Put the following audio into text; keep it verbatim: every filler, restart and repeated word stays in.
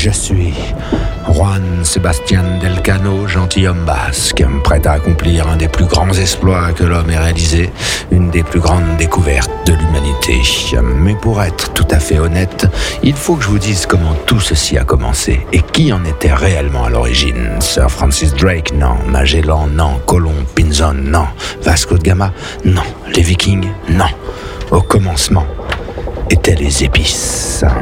Je suis Juan Sebastián Elcano, gentilhomme basque, prêt à accomplir un des plus grands exploits que l'homme ait réalisé, une des plus grandes découvertes de l'humanité. Mais pour être tout à fait honnête, il faut que je vous dise comment tout ceci a commencé et qui en était réellement à l'origine. Sir Francis Drake, non. Magellan, non. Colomb, Pinzon, non. Vasco de Gama, non. Les Vikings, non. Au commencement étaient les épices.